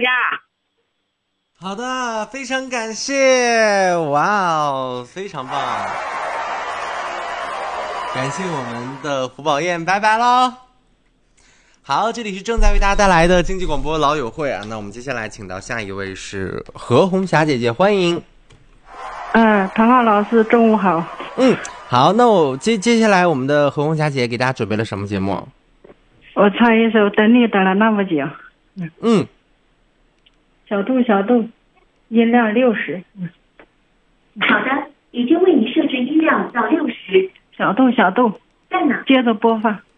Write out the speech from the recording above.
家。 好的，非常感谢，哇哦，非常棒，感谢我们的胡宝燕，拜拜喽。好，这里是正在为大家带来的经济广播老友会啊，那我们接下来请到下一位是何红霞姐姐，欢迎。 唐浩老师，中午好。 好，那我接下来我们的何红霞姐给大家准备了什么节目？ 我唱一首《等你等了那么久》。小度，音量60。 好的，已经为你设置音量到60。 小度， 在哪？ 接着播放。